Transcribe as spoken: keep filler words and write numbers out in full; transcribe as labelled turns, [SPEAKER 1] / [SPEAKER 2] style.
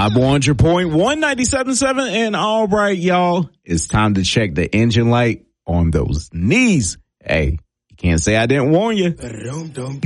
[SPEAKER 1] Vibe one hundred point one, ninety-seven point seven. And all right, y'all, it's time to check the engine light on those knees. Hey, you can't say I didn't warn you.